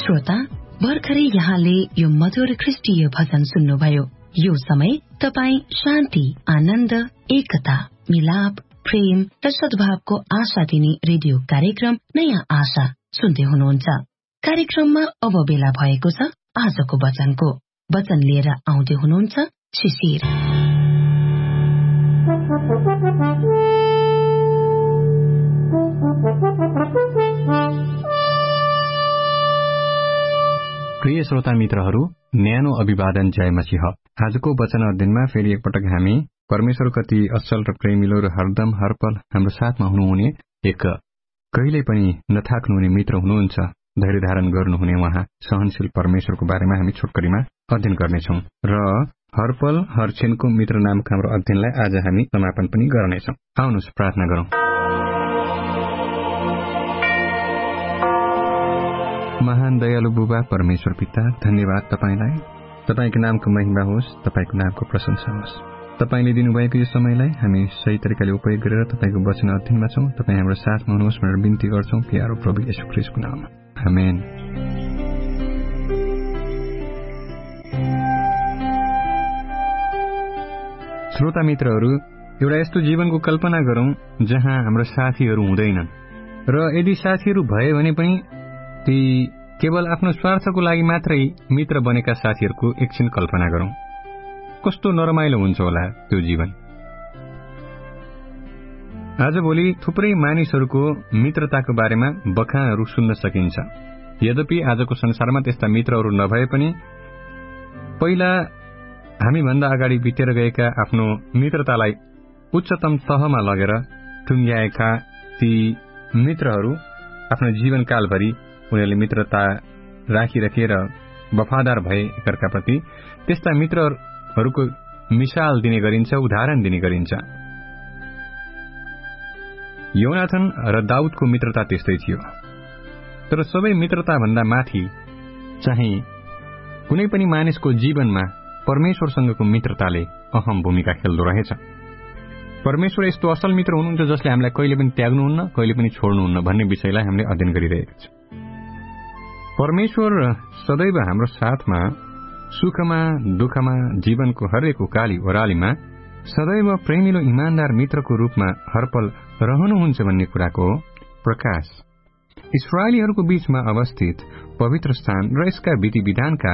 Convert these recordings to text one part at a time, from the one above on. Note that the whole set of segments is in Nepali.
श्रोता, भर्खरै यहाँले यो मधुर ख्रीष्टीय भजन सुन्नुभयो। यो समय तपाई शान्ति, आनन्द, एकता, मिलाप, प्रेम र सद्भावको आशा दिने रेडियो कार्यक्रम नयाँ आशा सुन्दै हुनुहुन्छ। कार्यक्रममा अब बेला भएको छ आजको वचनको। वचन लिएर आउँदै हुनुहुन्छ शिशिर। प्रिय श्रोता मित्रहरू, न्यानो अभिवादन, जय मसीह। आजको वचन अध्ययनमा फेरि एकपटक हामी परमेश्वर कति असल र प्रेमिलो र हरदम हरपल हाम्रो साथमा हुनुहुने, एक कहिल्यै पनि नथाक्नुहुने मित्र हुनुहुन्छ, धैर्य धारण गर्नुहुने उहाँ सहनशील परमेश्वरको बारेमा हामी छोटकरीमा अध्ययन गर्नेछौँ र हरपल हरक्षणको मित्र नामक हाम्रो अध्ययनलाई आज हामी समापन पनि गर्नेछौँ। आउनुहोस् प्रार्थना गरौँ। महान दयालु बुबा परमेश्वर पिता, धन्यवाद तपाईलाई। तपाईको नामको महिमा होस्, तपाईको नामको प्रशंसा होस्। तपाईले दिनुभएको यो समयलाई हामी सही तरिकाले उपयोग गरेर तपाईको वचन अध्ययनमा छौँ। तपाई हाम्रो साथमा हुनुहोस् भनेर बिन्ती गर्छौँ प्यारो प्रभु येशू ख्रीष्टको नाममा, आमेन। श्रोता मित्रहरू, एउटा यस्तो जीवनको कल्पना गरौँ जहाँ हाम्रो साथीहरू हुँदैनन्, र यदि साथीहरू भए भने पनि ती केवल आफ्नो स्वार्थको लागि मात्रै मित्र बनेका साथीहरूको एकछिन कल्पना गरौँ। कस्तो नरमाइलो हुन्छ होला त्यो जीवन। आजभोलि थुप्रै मानिसहरूको मित्रताको बारेमा बखानहरू सुन्न सकिन्छ। यद्यपि आजको संसारमा त्यस्ता मित्रहरू नभए पनि पहिला हामीभन्दा अगाडि बितेर गएका आफ्नो मित्रतालाई उच्चतम तहमा लगेर टुङ्ग्याएका ती मित्रहरू आफ्नो जीवनकालभरि उनीहरूले मित्रता राखिराखेर वफादार भए एकअर्काप्रति, त्यस्ता मित्रहरूको मिसाल दिने गरिन्छ, उदाहरण दिने गरिन्छ। योनाथन र दाउदको मित्रता त्यस्तै थियो। तर सबै मित्रताभन्दा माथि चाहिँ कुनै पनि मानिसको जीवनमा परमेश्वरसँगको मित्रताले अहम भूमिका खेल्दो रहेछ। परमेश्वर यस्तो असल मित्र हुनुहुन्छ जसले हामीलाई कहिले पनि त्याग्नुहुन्न, कहिले पनि छोड्नुहुन्न भन्ने विषयलाई हामीले अध्ययन गरिरहेका छौँ। परमेश्वर सदैव हाम्रो साथमा, सुखमा, दुःखमा, जीवनको हरेक उकाली ओह्रालीमा सदैव प्रेमिलो इमानदार मित्रको रूपमा हरपल रहनुहुन्छ भन्ने कुराको प्रकाश इस्राएलीहरूको बीचमा अवस्थित पवित्र स्थान र यसका विधि विधानका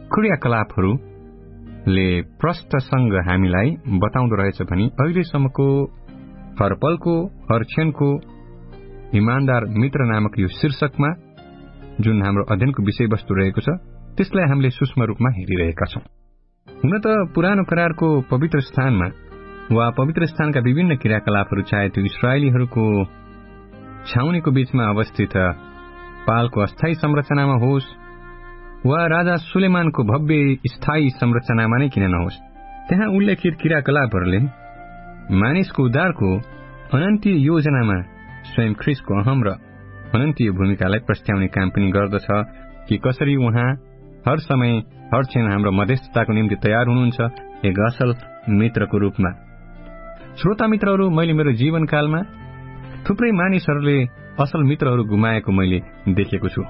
क्रियाकलापहरूले प्रष्टसँग हामीलाई बताउँदो रहेछ भनी अहिलेसम्मको हरपलको हरक्षणको इमानदार मित्र नामक यो शीर्षकमा जुन हाम्रो अध्ययनको विषयवस्तु रहेको छ त्यसलाई हामीले सूक्ष्म रूपमा हेरिरहेका छौँ। हुन त पुरानो करारको पवित्र स्थानमा वा पवित्र स्थानका विभिन्न क्रियाकलापहरू चाहे त्यो इस्राएलीहरूको छाउनीको बीचमा अवस्थित पालको अस्थायी संरचनामा होस् वा राजा सुलेमानको भव्य स्थायी संरचनामा नै किन नहोस्, त्यहाँ उल्लेखित क्रियाकलापहरूले मानिसको उद्धारको अनन्तीय योजनामा स्वयं ख्रीष्टको अहम र अनन्तीय भूमिकालाई प्रस्ट्याउने काम पनि गर्दछ कि कसरी उहाँ हर समय हर क्षण हाम्रो मध्यस्थताको निम्ति तयार हुनुहुन्छ एक असल मित्रको रूपमा। श्रोता मित्रहरू, मैले मेरो जीवनकालमा थुप्रै मानिसहरूले असल मित्रहरू गुमाएको मैले देखेको छु।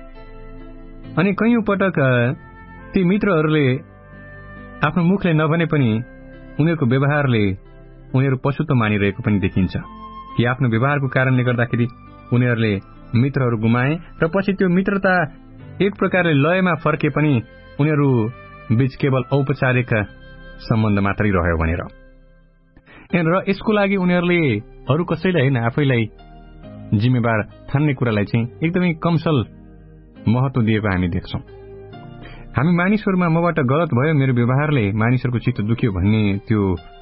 अनि कयौं पटक ती मित्रहरूले आफ्नो मुखले नभने पनि उनीहरूको व्यवहारले उनीहरू पछुतो मानिरहेको पनि देखिन्छ कि आफ्नो व्यवहारको कारणले गर्दाखेरि उनीहरूले मित्रहरू गुमाए र पछि त्यो मित्रता एक प्रकारले लयमा फर्के पनि उनीहरू बीच केवल औपचारिक सम्बन्ध मात्रै रह्यो भनेर। र यसको लागि उनीहरूले अरू कसैलाई होइन, आफैलाई जिम्मेवार ठान्ने कुरालाई चाहिँ एकदमै कमसल महत्व दिएको हामी देख्छौँ। हामी मानिसहरूमा मबाट गलत भयो, मेरो व्यवहारले मानिसहरूको चित्त दुख्यो भन्ने त्यो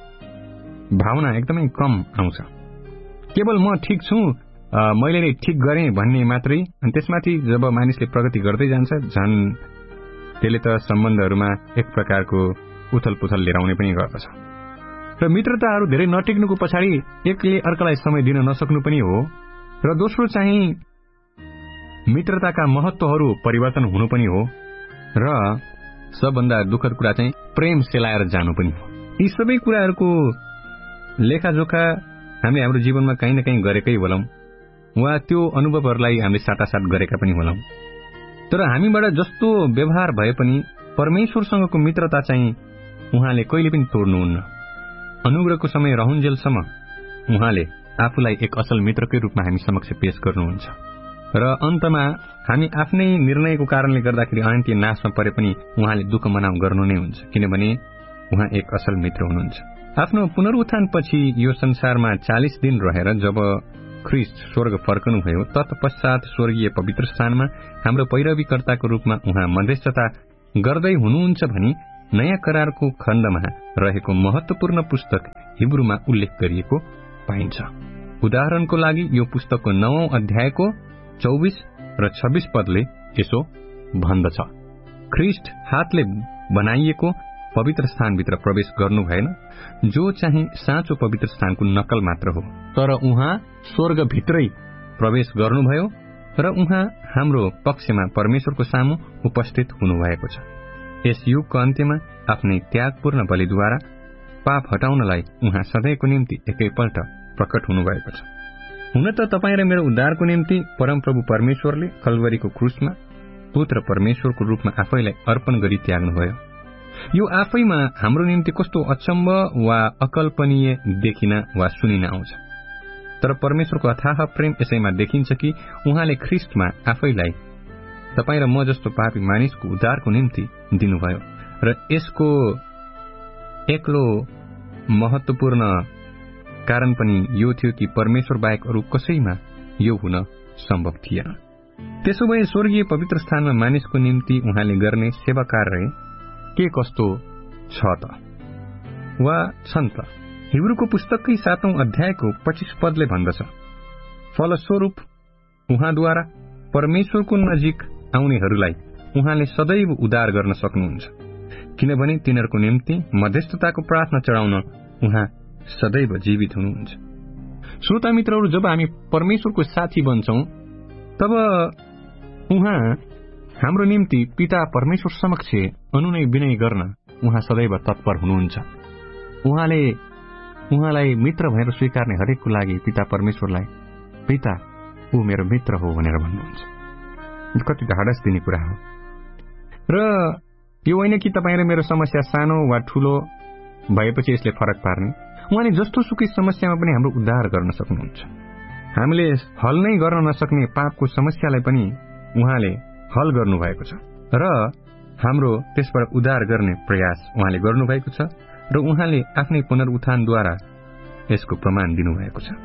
भावना एकदमै कम आउँछ। केवल म ठिक छु, मैले नै ठिक गरेँ भन्ने मात्रै। अनि त्यसमाथि जब मानिसले प्रगति गर्दै जान्छ झन् त्यसले त सम्बन्धहरूमा एक प्रकारको उथल पुथल लिएर आउने पनि गर्दछ। र मित्रताहरू धेरै नटिक्नुको पछाडि एकले अर्कालाई समय दिन नसक्नु पनि हो, र दोस्रो चाहिँ मित्रताका महत्वहरू परिवर्तन हुनु पनि हो, र सबभन्दा दुःखद कुरा चाहिँ प्रेम सेलाएर जानु पनि हो। यी सबै कुराहरूको लेखाजोखा हामी हाम्रो जीवनमा कहीँ न कहीँ गरेकै होलौं वा त्यो अनुभवहरूलाई हामीले साटासाट गरेका पनि होलौं। तर हामीबाट जस्तो व्यवहार भए पनि परमेश्वरसँगको मित्रता चाहिँ उहाँले कहिले पनि तोड्नुहुन्न। अनुग्रहको समय रहुन्जेलसम्म उहाँले आफूलाई एक असल मित्रकै रूपमा हामी समक्ष पेश गर्नुहुन्छ र अन्तमा हामी आफ्नै निर्णयको कारणले गर्दाखेरि अन्त्य नाशमा परे पनि उहाँले दुःख मनाउ गर्नु नै हुन्छ, किनभने उहाँ एक असल मित्र हुनुहुन्छ। आफ्नो पुनरुत्थानपछि यो संसारमा 40 दिन रहेर जब ख्रीष्ट स्वर्ग फर्कनुभयो, तत्पश्चात स्वर्गीय पवित्र स्थानमा हाम्रो पैरवीकर्ताको रूपमा उहाँ मध्यस्थता गर्दै हुनुहुन्छ भनी नयाँ करारको खण्डमा रहेको महत्वपूर्ण पुस्तक हिब्रूमा उल्लेख गरिएको पाइन्छ। उदाहरणको लागि यो पुस्तकको 9औं अध्यायको 24 र 26 पदले यसो भन्दछ, ख्रीष्ट हातले बनाइएको पवित्र स्थानभित्र प्रवेश गर्नु भएन, जो चाहिँ साँचो पवित्र स्थानको नकल मात्र हो, तर उहाँ स्वर्गभित्रै प्रवेश गर्नुभयो र उहाँ हाम्रो पक्षमा परमेश्वरको सामु उपस्थित हुनुभएको छ। यस युगको अन्त्यमा आफ्नै त्यागपूर्ण बलिद्वारा पाप हटाउनलाई उहाँ सधैँको निम्ति एकैपल्ट प्रकट हुनुभएको छ। हुन त तपाईँ र मेरो उद्धारको निम्ति परमप्रभु परमेश्वरले कल्वरीको क्रुसमा पुत्र परमेश्वरको रूपमा आफैलाई अर्पण गरी त्याग्नुभयो। यो आफैमा हाम्रो निम्ति कस्तो अचम्म वा अकल्पनीय देखिन वा सुनिन आउँछ, तर परमेश्वरको अथाह प्रेम यसैमा देखिन्छ कि उहाँले ख्रीष्टमा आफैलाई तपाईँ र म जस्तो पापी मानिसको उद्धारको निम्ति दिनुभयो र यसको एक्लो महत्वपूर्ण कारण पनि यो थियो कि परमेश्वर बाहेक अरू कसैमा यो हुन सम्भव थिएन। त्यसो भए स्वर्गीय पवित्र स्थानमा मानिसको निम्ति उहाँले गर्ने सेवा कार्य के कस्तो छ त वा छन् त? हिब्रूको पुस्तककै 7औं अध्यायको 25 पदले भन्दछ, फलस्वरूप उहाँद्वारा परमेश्वरको नजिक आउनेहरूलाई उहाँले सदैव उद्धार गर्न सक्नुहुन्छ, किनभने तिनीहरूको निम्ति मध्यस्थताको प्रार्थना चढाउन उहाँ सदैव जीवित हुनुहुन्छ। श्रोता मित्रहरू, जब हामी परमेश्वरको साथी बन्छौं तब उहाँ हाम्रो निम्ति पिता परमेश्वर समक्ष अनुनय विनय गर्न उहाँ सदैव तत्पर हुनुहुन्छ। उहाँलाई मित्र भएर स्वीकार्ने हरेकको लागि पिता परमेश्वरलाई पिता ऊ मेरो मित्र हो भनेर भन्नुहुन्छ। कति ढाडस दिने कुरा हो। र यो होइन कि तपाईँ र मेरो समस्या सानो वा ठूलो भएपछि यसले फरक पार्ने। उहाँले जस्तो सुकै समस्यामा पनि हाम्रो उद्धार गर्न सक्नुहुन्छ। हामीले हल नै गर्न नसक्ने पापको समस्यालाई पनि उहाँले हल गर्नुभएको छ र हाम्रो त्यसबाट उद्धार गर्ने प्रयास उहाँले गर्नुभएको छ र उहाँले आफ्नै पुनरुत्थानद्वारा यसको प्रमाण दिनुभएको छ।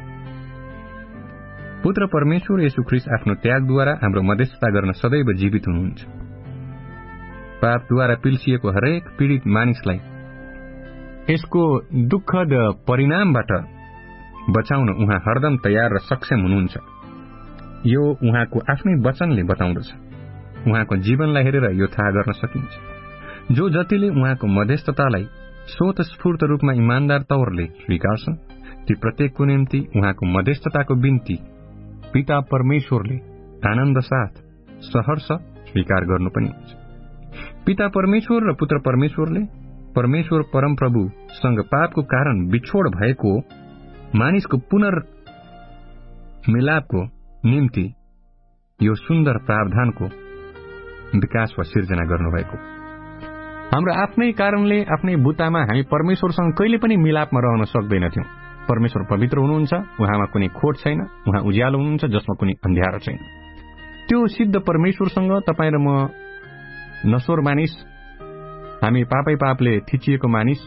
पुत्र परमेश्वर येशू ख्रीष्ट आफ्नो त्यागद्वारा हाम्रो मध्यस्थता गर्न सदैव जीवित हुनुहुन्छ। पापद्वारा पिल्सिएको हरेक पीडित मानिसलाई यसको दुःखद परिणामबाट बचाउन उहाँ हरदम तयार र सक्षम हुनुहुन्छ। यो उहाँको आफ्नै वचनले बताउँदछ। उहाँको जीवनलाई हेरेर यो थाहा गर्न सकिन्छ। जो जतिले उहाँको मध्यस्थतालाई स्वतस्फूर्त रूपमा इमानदार तौरले स्वीकार्छन्, ती प्रत्येकको निम्ति उहाँको मध्यस्थताको बिन्ती पिता परमेश्वरले आनन्द साथ सहर्ष स्वीकार गर्नु पनि हुन्छ। पिता परमेश्वर र पुत्र परमेश्वरले परमेश्वर परमप्रभुसँग पापको कारण बिछोड भएको मानिसको पुनर्मिलापको निम्ति यो सुन्दर प्रावधानको विकास वा सिर्जना गर्नुभएको। हाम्रो आफ्नै कारणले आफ्नै बुतामा हामी परमेश्वरसँग कहिले पनि मिलापमा रहन सक्दैनथ्यौं। परमेश्वर पवित्र हुनुहुन्छ, उहाँमा कुनै खोट छैन, उहाँ उज्यालो हुनुहुन्छ जसमा कुनै अन्ध्यारो छैन। त्यो सिद्ध परमेश्वरसँग तपाईँ र म नश्वर मानिस, हामी पापले थिचिएको मानिस,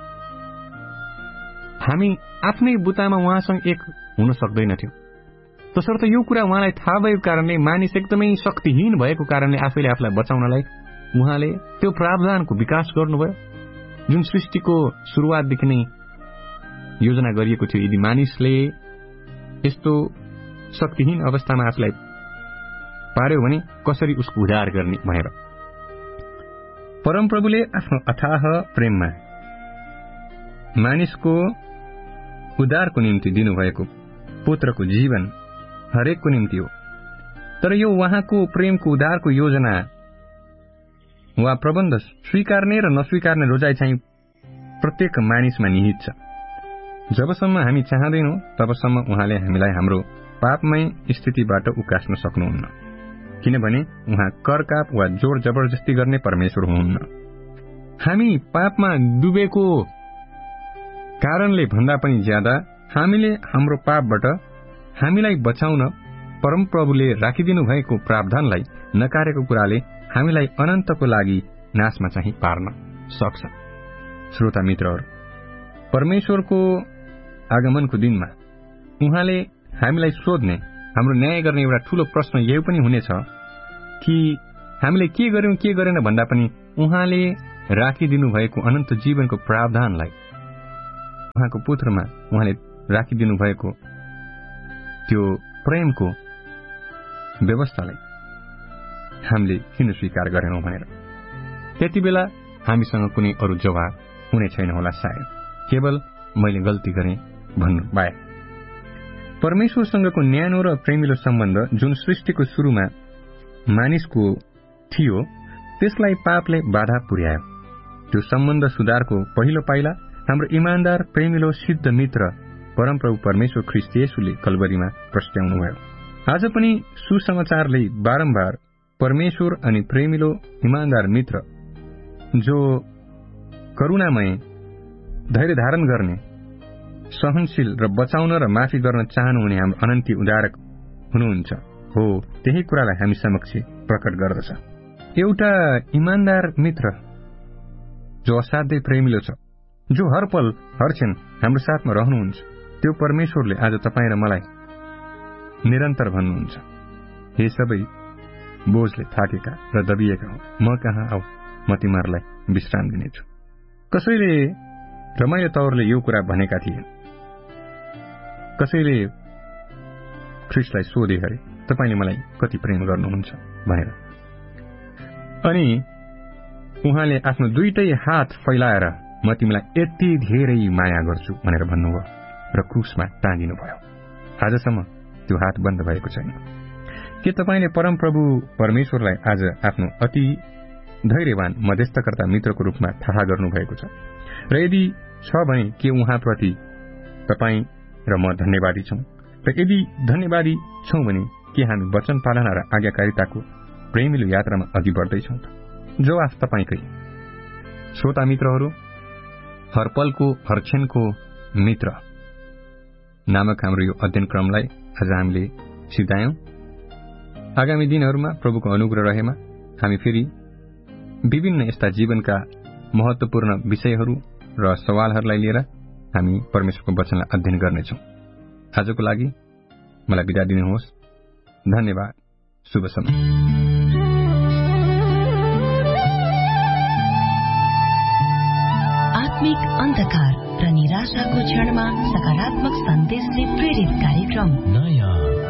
हामी आफ्नै बुतामा उहाँसँग एक हुन सक्दैनथ्यौं। तसर्थ यो कुरा उहाँलाई थाहा भएको कारणले, मानिस एकदमै शक्तिहीन भएको कारणले आफैले आफूलाई बचाउनलाई उहाँले त्यो प्रावधानको विकास गर्नुभयो, जुन सृष्टिको सुरुवातदेखि नै योजना गरिएको थियो। यदि मानिसले यस्तो शक्तिहीन अवस्थामा आफूलाई पार्यो भने कसरी उसको उद्धार गर्ने भनेर परमप्रभुले आफ्नो अथाह प्रेममा मानिसको उद्धारको निम्ति दिनुभएको पुत्रको जीवन हरेकको निम्ति हो। तर यो उहाँको प्रेमको उद्धारको योजना वा प्रबन्ध स्वीकार्ने र नस्वीकार्ने रोजाइ चाहिँ प्रत्येक मानिसमा निहित छ। जबसम्म हामी चाहँदैनौं तबसम्म उहाँले हामीलाई हाम्रो पापमय स्थितिबाट उकास्न सक्नुहुन्न, किनभने उहाँ करकाप वा जोर जबरजस्ती गर्ने परमेश्वर हुनुहुन्न। हामी पापमा डुबेको कारणले भन्दा पनि ज्यादा हामीले हाम्रो पापबाट हामीलाई बचाउन परमप्रभुले राखिदिनु भएको प्रावधानलाई नकारेको कुराले हामीलाई अनन्तको लागि नाशमा चाहिँ पार्न सक्छ। श्रोता मित्रहरू, परमेश्वरको आगमनको दिनमा उहाँले हामीलाई सोध्ने, हाम्रो न्याय गर्ने एउटा ठूलो प्रश्न यही पनि हुनेछ कि हामीले के गर्यौं के गरेन भन्दा पनि उहाँले राखिदिनु भएको अनन्त जीवनको प्रावधानलाई, उहाँको पुत्रमा उहाँले राखिदिनु भएको त्यो प्रेमको व्यवस्थालाई हामीले किन स्वीकार गरेनौं भनेर त्यति बेला हामीसँग कुनै अरू जवाब हुने छैन होला। सायद केवल मैले गल्ती गरेँ भन्नु बाहेक। परमेश्वरसँगको न्यानो र प्रेमिलो सम्बन्ध जुन सृष्टिको सुरुमा मानिसको थियो, त्यसलाई पापले बाधा पुर्यायो। त्यो सम्बन्ध सुधारको पहिलो पाइला हाम्रो इमानदार प्रेमिलो सिद्ध मित्र परमप्रभु परमेश्वर ख्रीष्ट येशूले कल्वरीमा प्रस्ट्याउनुभयो। आज पनि सुसमाचारले बारम्बार परमेश्वर अनि प्रेमिलो इमानदार मित्र जो करुणामय, धैर्य धारण गर्ने, सहनशील र बचाउन र माफी गर्न चाहनुहुने हाम्रो अनन्ती उद्धारक हुनुहुन्छ हो, त्यही कुरालाई हामी समक्ष प्रकट गर्दछ। एउटा इमानदार मित्र जो असाध्यै प्रेमिलो छ, जो हर पल हर क्षण हाम्रो साथमा रहनुहुन्छ, त्यो परमेश्वरले आज तपाईँ र मलाई निरन्तर भन्नुहुन्छ, हे सबै बोझले थाकेका र दबिएका हो, म कहाँ आऊ, म तिमीहरूलाई विश्राम दिनेछु। कसैले रमाइलो तौरले यो कुरा भनेका थिए। कसैले ख्रीष्टलाई सोधे अरे, तपाईले मलाई कति प्रेम गर्नुहुन्छ भनेर। अनि उहाँले आफ्नो दुईटै हात फैलाएर म तिमीलाई यति धेरै माया गर्छु भनेर भन्नुभयो र क्रुसमा टाँगिनुभयो। आजसम्म त्यो हात बन्द भएको छैन। के तपाईले परमप्रभु परमेश्वरलाई आज आफ्नो अति धैर्यवान मध्यस्थकर्ता मित्रको रूपमा थाहा गर्नुभएको छ? र यदि छ भने के उहाँप्रति तपाईँ र म धन्यवादी छौं? र यदि धन्यवादी छौं भने के हामी वचन पालना र आज्ञाकारिताको प्रेमिलो यात्रामा अघि बढ्दैछौं त? जवाफ तपाईकै। श्रोता मित्रहरू, हर पलको हर क्षणको मित्र नामक हाम्रो यो अध्ययन क्रमलाई आज हामीले सिद्धायौं। आगामी दिनहरूमा प्रभुको अनुग्रह रहेमा हामी फेरि विभिन्न यस्ता जीवनका महत्वपूर्ण विषयहरू र सवालहरूलाई लिएर हामी परमेश्वरको वचनलाई अध्ययन गर्नेछौं। आजको लागि मलाई बिदा दिनुहोस्। धन्यवाद। शुभ समय। आत्मिक अन्धकार र निराशाको क्षणमा सकारात्मक सन्देशले प्रेरित कार्यक्रम नयाँ